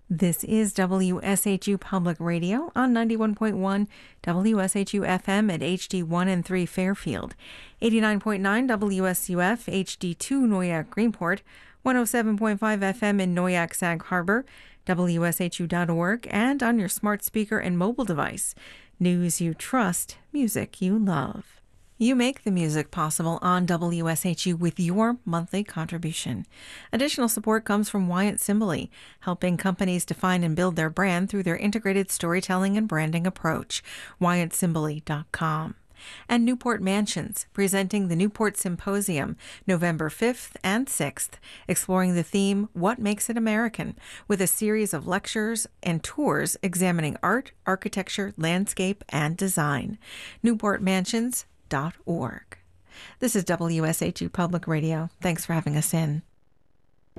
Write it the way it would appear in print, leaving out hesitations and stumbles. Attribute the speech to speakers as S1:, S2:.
S1: This is WSHU Public Radio on 91.1 WSHU FM at HD1 and 3 Fairfield, 89.9 WSUF HD2 Noyak Greenport, 107.5 FM in Noyak Sag Harbor, WSHU.org, and on your smart speaker and mobile device. News you trust, music you love. You make the music possible on WSHU with your monthly contribution. Additional support comes from Wyatt Simbally, helping companies define and build their brand through their integrated storytelling and branding approach. WyattSimbally.com. And Newport Mansions, presenting the Newport Symposium, November 5th and 6th, exploring the theme, What Makes It American, with a series of lectures and tours examining art, architecture, landscape, and design. NewportMansions.org. This is WSHU Public Radio. Thanks for having us in.